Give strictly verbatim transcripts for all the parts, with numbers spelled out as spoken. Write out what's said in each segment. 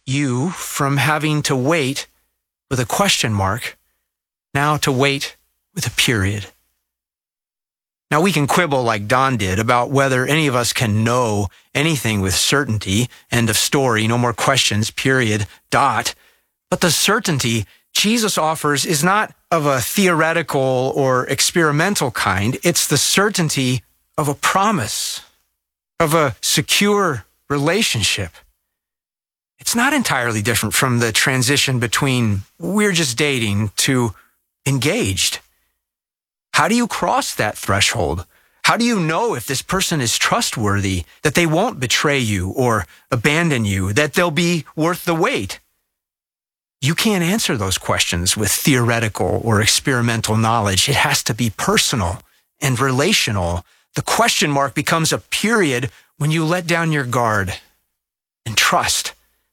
you from having to wait with a question mark now to wait with a period. Now, we can quibble like Don did about whether any of us can know anything with certainty. End of story. No more questions, period, dot. But the certainty Jesus offers is not of a theoretical or experimental kind. It's the certainty of a promise, of a secure relationship. It's not entirely different from the transition between we're just dating to engaged. How do you cross that threshold? How do you know if this person is trustworthy, that they won't betray you or abandon you, that they'll be worth the wait? You can't answer those questions with theoretical or experimental knowledge. It has to be personal and relational. The question mark becomes a period when you let down your guard and trust.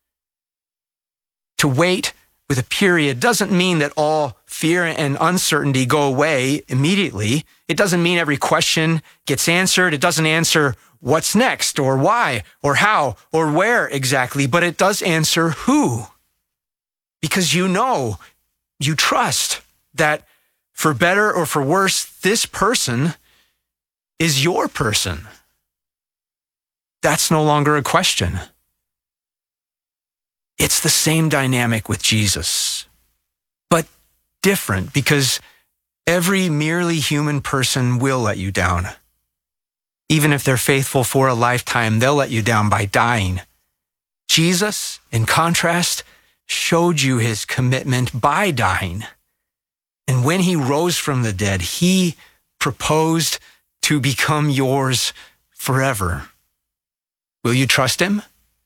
To wait with a period doesn't mean that all fear and uncertainty go away immediately. It doesn't mean every question gets answered. It doesn't answer what's next or why or how or where exactly, but it does answer who. Because you know, you trust that for better or for worse, this person is your person. That's no longer a question. It's the same dynamic with Jesus, but different because every merely human person will let you down. Even if they're faithful for a lifetime, they'll let you down by dying. Jesus, in contrast, showed you his commitment by dying. And when he rose from the dead, he proposed to become yours forever. Will you trust him?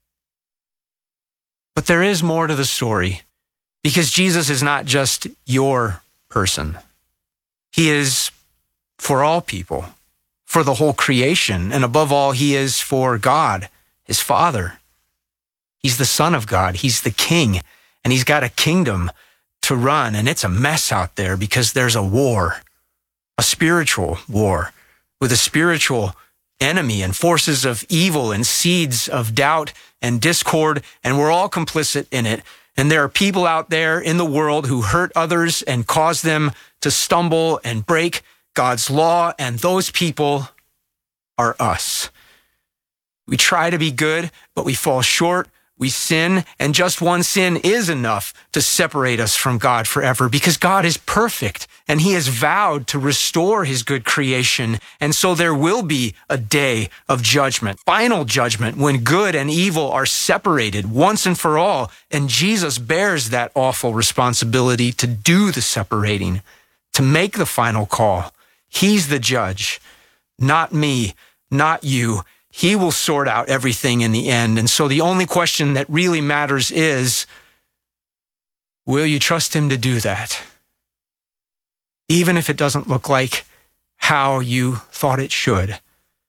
But there is more to the story, because Jesus is not just your person. He is for all people, for the whole creation, and above all, he is for God, his Father. He's the Son of God. He's the King, and he's got a kingdom to run, and it's a mess out there because there's a war, a spiritual war with a spiritual enemy and forces of evil and seeds of doubt and discord, and we're all complicit in it. And there are people out there in the world who hurt others and cause them to stumble and break God's law, and those people are us. We try to be good, but we fall short. We sin, and just one sin is enough to separate us from God forever, because God is perfect and he has vowed to restore his good creation. And so there will be a day of judgment, final judgment, when good and evil are separated once and for all. And Jesus bears that awful responsibility to do the separating, to make the final call. He's the judge, not me, not you. He will sort out everything in the end. And so the only question that really matters is, will you trust him to do that? Even if it doesn't look like how you thought it should.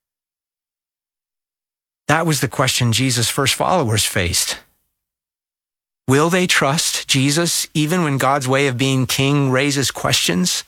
That was the question Jesus' first followers faced. Will they trust Jesus even when God's way of being king raises questions?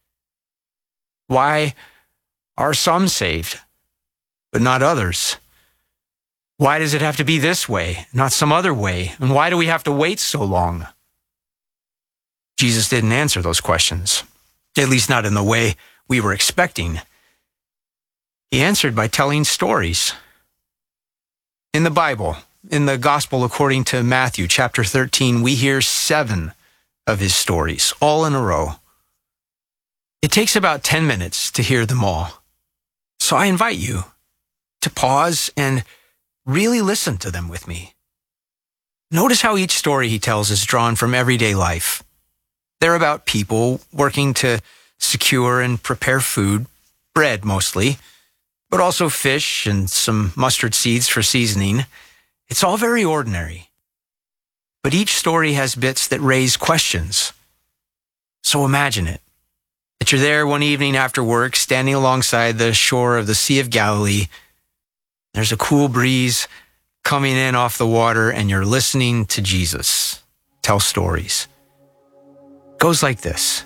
Why are some saved, but not others? Why does it have to be this way, not some other way? And why do we have to wait so long? Jesus didn't answer those questions, at least not in the way we were expecting. He answered by telling stories. In the Bible, in the Gospel according to Matthew chapter thirteen, we hear seven of his stories, all in a row. It takes about ten minutes to hear them all. So I invite you to pause and really listen to them with me. Notice how each story he tells is drawn from everyday life. They're about people working to secure and prepare food, bread mostly, but also fish and some mustard seeds for seasoning. It's all very ordinary. But each story has bits that raise questions. So imagine it, that you're there one evening after work, standing alongside the shore of the Sea of Galilee. There's a cool breeze coming in off the water, and you're listening to Jesus tell stories. It goes like this.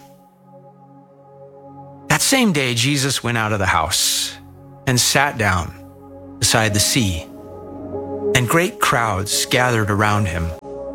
That same day, Jesus went out of the house and sat down beside the sea, and great crowds gathered around him.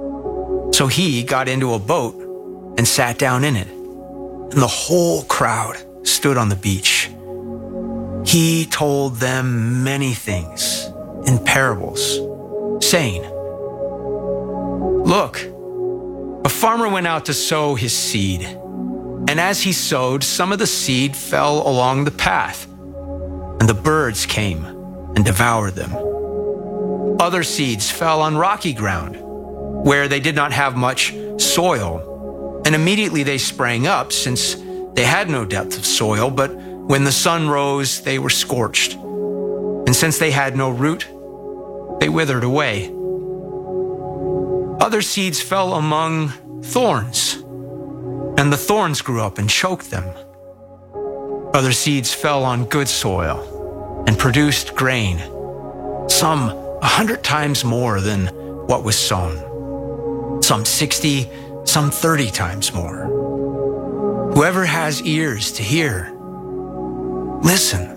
So he got into a boat and sat down in it, and the whole crowd stood on the beach. He told them many things in parables, saying, "Look, a farmer went out to sow his seed, and as he sowed, some of the seed fell along the path, and the birds came and devoured them. Other seeds fell on rocky ground, where they did not have much soil, and immediately they sprang up, since they had no depth of soil, but when the sun rose, they were scorched. And since they had no root, they withered away. Other seeds fell among thorns, and the thorns grew up and choked them. Other seeds fell on good soil and produced grain, some a hundred times more than what was sown, some sixty, some thirty times more. Whoever has ears to hear, listen."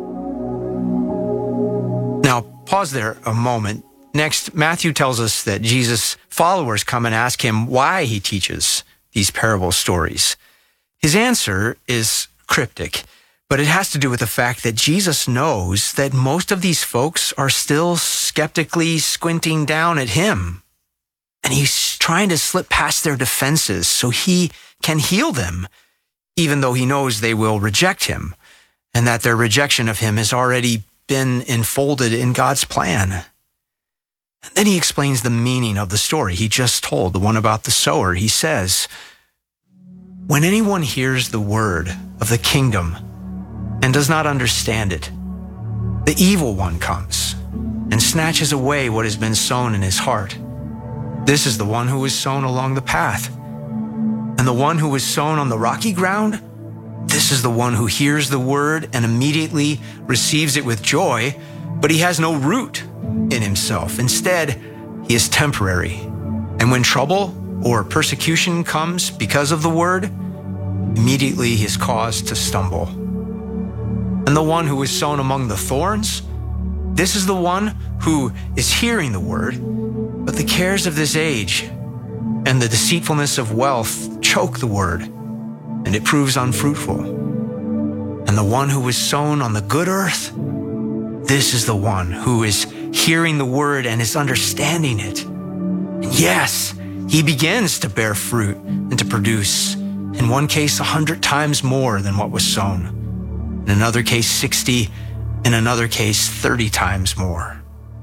Now, pause there a moment. Next, Matthew tells us that Jesus' followers come and ask him why he teaches these parable stories. His answer is cryptic, but it has to do with the fact that Jesus knows that most of these folks are still skeptically squinting down at him, and he's trying to slip past their defenses so he can heal them, even though he knows they will reject him, and that their rejection of him has already been enfolded in God's plan. And then he explains the meaning of the story he just told, the one about the sower. He says, "When anyone hears the word of the kingdom and does not understand it, the evil one comes and snatches away what has been sown in his heart. This is the one who was sown along the path. And the one who was sown on the rocky ground, this is the one who hears the word and immediately receives it with joy, but he has no root in himself. Instead, he is temporary. And when trouble or persecution comes because of the word, immediately he is caused to stumble. And the one who is sown among the thorns, this is the one who is hearing the word, but the cares of this age and the deceitfulness of wealth choke the word, and it proves unfruitful. And the one who is sown on the good earth, this is the one who is hearing the word and is understanding it. And yes, he begins to bear fruit and to produce, in one case, a hundred times more than what was sown, in another case, sixty, in another case, thirty times more."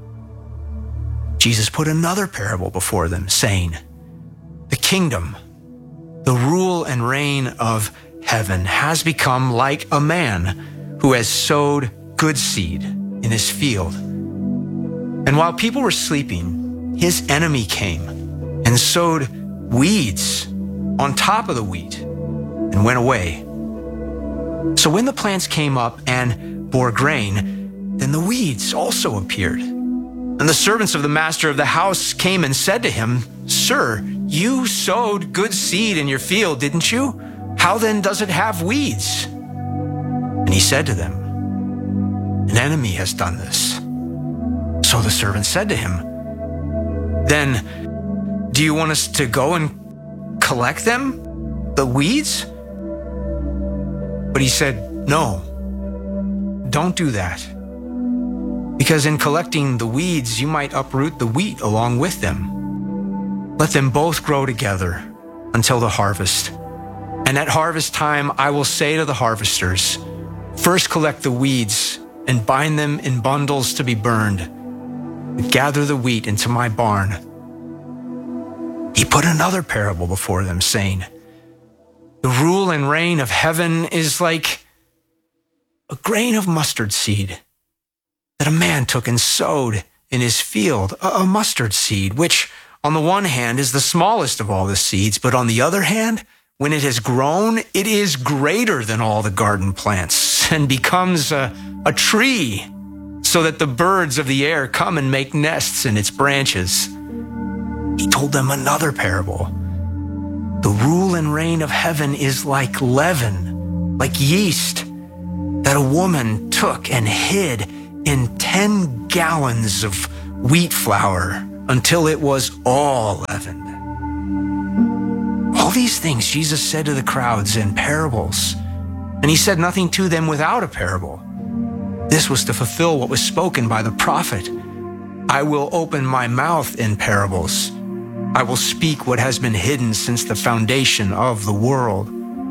Jesus put another parable before them, saying, "The kingdom, the rule and reign of heaven has become like a man who has sowed good seed in his field. And while people were sleeping, his enemy came and sowed weeds on top of the wheat and went away. So when the plants came up and bore grain, then the weeds also appeared. And the servants of the master of the house came and said to him, 'Sir, you sowed good seed in your field, didn't you? How then does it have weeds?' And he said to them, 'An enemy has done this.' So the servant said to him, 'Then do you want us to go and collect them, the weeds?' But he said, 'No, don't do that. Because in collecting the weeds, you might uproot the wheat along with them. Let them both grow together until the harvest. And at harvest time, I will say to the harvesters, first collect the weeds and bind them in bundles to be burned, but gather the wheat into my barn.' He put another parable before them, saying, 'The rule and reign of heaven is like a grain of mustard seed that a man took and sowed in his field, a mustard seed, which on the one hand is the smallest of all the seeds, but on the other hand, when it has grown, it is greater than all the garden plants and becomes a, a tree, so that the birds of the air come and make nests in its branches.' He told them another parable. 'The rule and reign of heaven is like leaven, like yeast, that a woman took and hid in ten gallons of wheat flour until it was all leavened. All these things Jesus said to the crowds in parables, and he said nothing to them without a parable. This was to fulfill what was spoken by the prophet. I will open my mouth in parables. I will speak what has been hidden since the foundation of the world.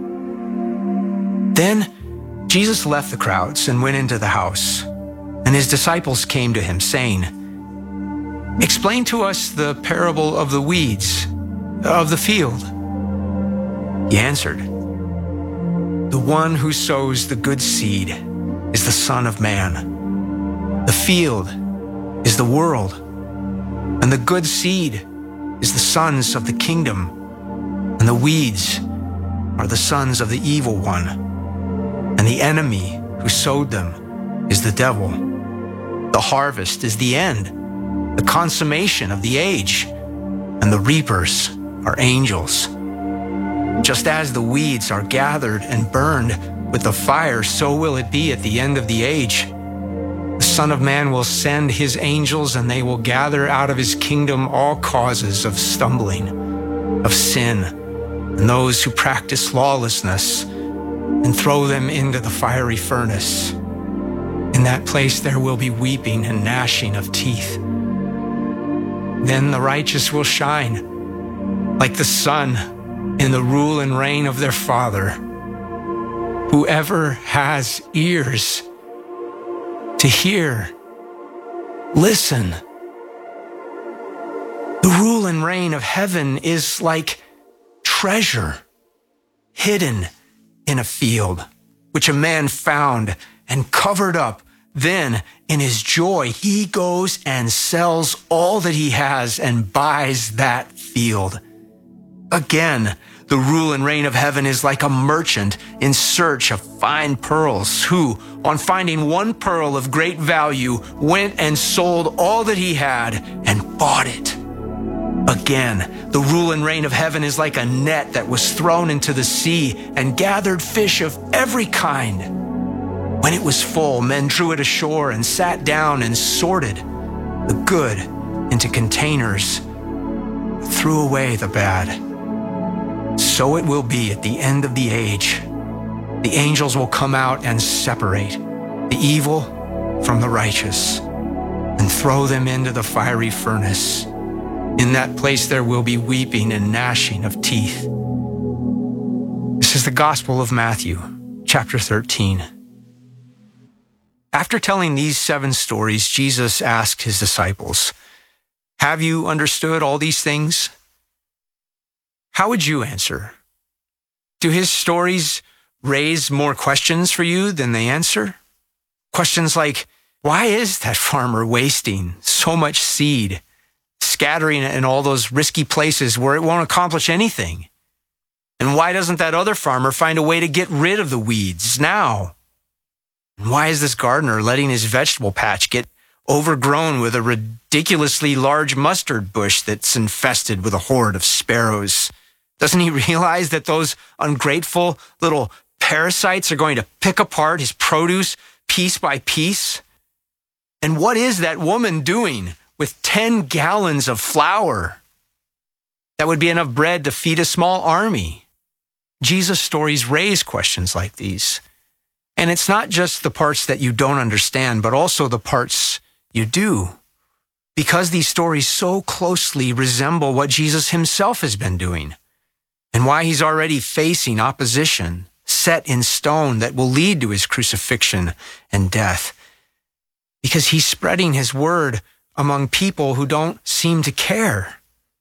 Then Jesus left the crowds and went into the house, and his disciples came to him, saying, Explain to us the parable of the weeds of the field. He answered, The one who sows the good seed is the Son of Man. The field is the world, and the good seed is the sons of the kingdom, and the weeds are the sons of the evil one, and the enemy who sowed them is the devil. The harvest is the end, the consummation of the age, and the reapers are angels. Just as the weeds are gathered and burned with the fire, so will it be at the end of the age. The Son of Man will send his angels, and they will gather out of his kingdom all causes of stumbling, of sin, and those who practice lawlessness, and throw them into the fiery furnace. In that place there will be weeping and gnashing of teeth. Then the righteous will shine like the sun in the rule and reign of their Father. Whoever has ears to hear, listen. The rule and reign of heaven is like treasure hidden in a field, which a man found and covered up. Then, in his joy, he goes and sells all that he has and buys that field. Again, the rule and reign of heaven is like a merchant in search of fine pearls, who, on finding one pearl of great value, went and sold all that he had and bought it. Again, the rule and reign of heaven is like a net that was thrown into the sea and gathered fish of every kind. When it was full, men drew it ashore and sat down and sorted the good into containers, threw away the bad. So it will be at the end of the age. The angels will come out and separate the evil from the righteous and throw them into the fiery furnace. In that place there will be weeping and gnashing of teeth. This is the Gospel of Matthew, chapter thirteen. After telling these seven stories, Jesus asked his disciples, Have you understood all these things? How would you answer? Do his stories raise more questions for you than they answer? Questions like, why is that farmer wasting so much seed, scattering it in all those risky places where it won't accomplish anything? And why doesn't that other farmer find a way to get rid of the weeds now? And why is this gardener letting his vegetable patch get overgrown with a ridiculously large mustard bush that's infested with a horde of sparrows? Doesn't he realize that those ungrateful little parasites are going to pick apart his produce piece by piece? And what is that woman doing with ten gallons of flour? That would be enough bread to feed a small army. Jesus' stories raise questions like these. And it's not just the parts that you don't understand, but also the parts you do. Because these stories so closely resemble what Jesus himself has been doing, and why he's already facing opposition set in stone that will lead to his crucifixion and death. Because he's spreading his word among people who don't seem to care.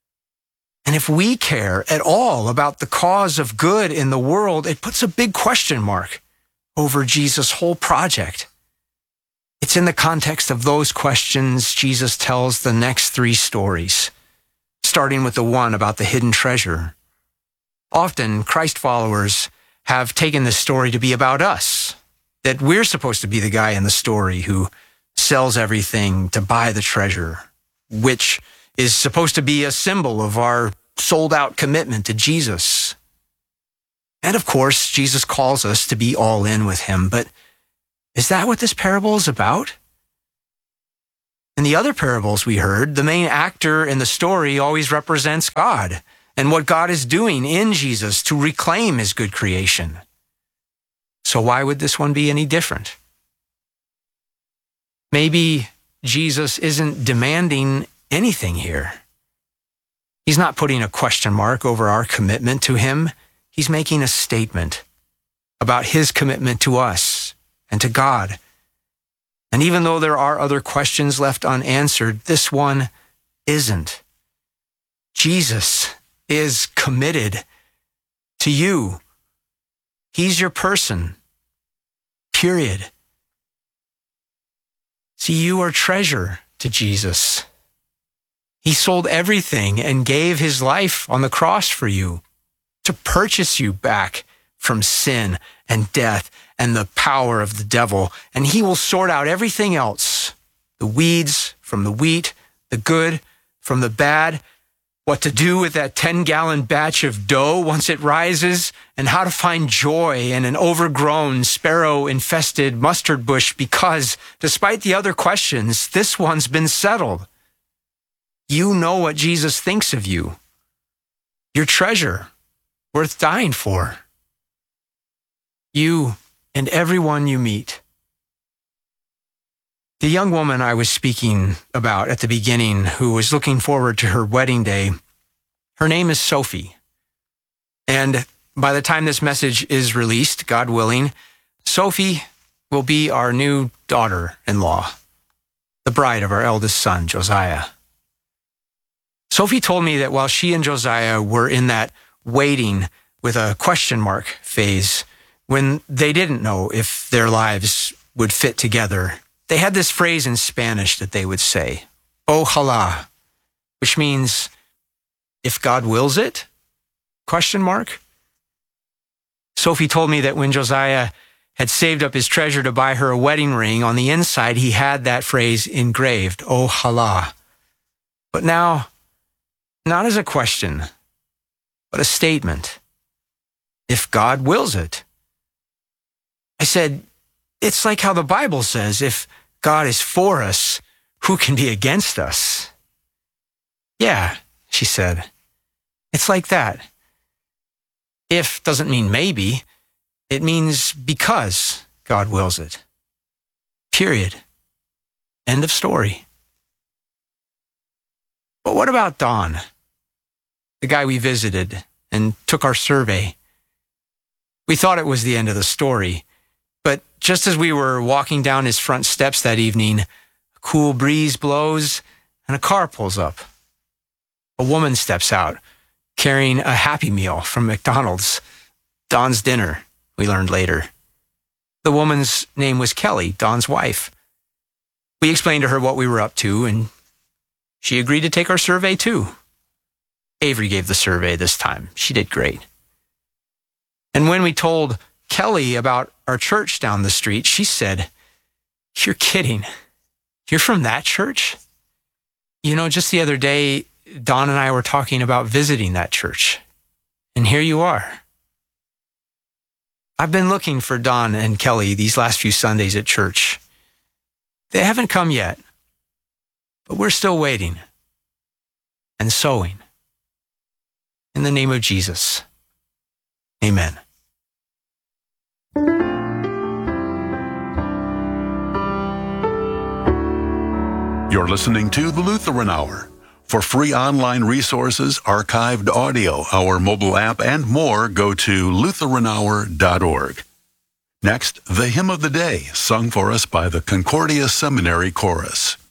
And if we care at all about the cause of good in the world, it puts a big question mark over Jesus' whole project. It's in the context of those questions Jesus tells the next three stories, starting with the one about the hidden treasure. Often, Christ followers have taken this story to be about us, that we're supposed to be the guy in the story who sells everything to buy the treasure, which is supposed to be a symbol of our sold-out commitment to Jesus. And of course, Jesus calls us to be all in with him, but is that what this parable is about? In the other parables we heard, the main actor in the story always represents God, and what God is doing in Jesus to reclaim his good creation. So why would this one be any different? Maybe Jesus isn't demanding anything here. He's not putting a question mark over our commitment to him. He's making a statement about his commitment to us and to God. And even though there are other questions left unanswered, this one isn't. Jesus is committed to you. He's your person, period. See, you are treasure to Jesus. He sold everything and gave his life on the cross for you to purchase you back from sin and death and the power of the devil. And he will sort out everything else, the weeds from the wheat, the good from the bad, what to do with that ten-gallon batch of dough once it rises, and how to find joy in an overgrown, sparrow-infested mustard bush, because despite the other questions, this one's been settled. You know what Jesus thinks of you. Your treasure, worth dying for. You and everyone you meet. The young woman I was speaking about at the beginning, who was looking forward to her wedding day, her name is Sophie. And by the time this message is released, God willing, Sophie will be our new daughter-in-law, the bride of our eldest son, Josiah. Sophie told me that while she and Josiah were in that waiting with a question mark phase, when they didn't know if their lives would fit together, they had this phrase in Spanish that they would say, ojalá, which means, if God wills it? Question mark. Sophie told me that when Josiah had saved up his treasure to buy her a wedding ring, on the inside he had that phrase engraved, ojalá. But now, not as a question, but a statement. If God wills it. I said, it's like how the Bible says, if God is for us, who can be against us? Yeah, she said. It's like that. If doesn't mean maybe. It means because God wills it. Period. End of story. But what about Don, the guy we visited and took our survey? We thought it was the end of the story. But just as we were walking down his front steps that evening, a cool breeze blows and a car pulls up. A woman steps out, carrying a Happy Meal from McDonald's. Don's dinner, we learned later. The woman's name was Kelly, Don's wife. We explained to her what we were up to, and she agreed to take our survey too. Avery gave the survey this time. She did great. And when we told Kelly about our church down the street, she said, "You're kidding. You're from that church?" You know, just the other day, Don and I were talking about visiting that church. And here you are. I've been looking for Don and Kelly these last few Sundays at church. They haven't come yet, but we're still waiting and sowing. In the name of Jesus, amen. You're listening to The Lutheran Hour. For free online resources, archived audio, our mobile app, and more, go to lutheran hour dot org. Next, the hymn of the day, sung for us by the Concordia Seminary Chorus.